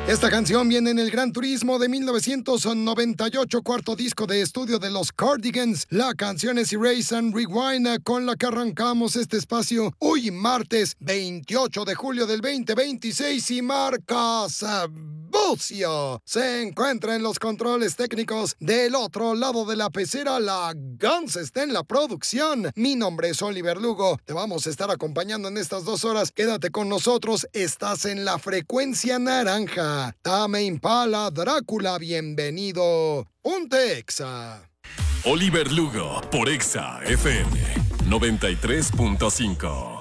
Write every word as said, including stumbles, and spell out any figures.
Esta canción viene en el Gran Turismo de mil novecientos noventa y ocho, cuarto disco de estudio de los Cardigans. La canción es Erase and Rewind, con la que arrancamos este espacio hoy martes veintiocho de julio del veinte veintiséis, y Marcos Bucio se encuentra en los controles técnicos. Del otro lado de la pecera, la Guns está en la producción. Mi nombre es Oliver Lugo. Te vamos a estar acompañando en estas dos horas. Quédate con nosotros. Estás en la frecuencia naranja. Tame Impala, Drácula, bienvenido. Ponte Exa. Oliver Lugo por Exa F M noventa y tres punto cinco.